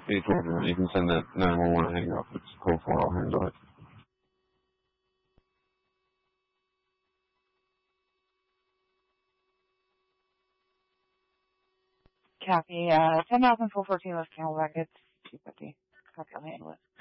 812, you can send that 911 hang up. It's code 4, I'll handle it. Copy. 10,414 West Camelback. It's 250. Copy, I'll handle it.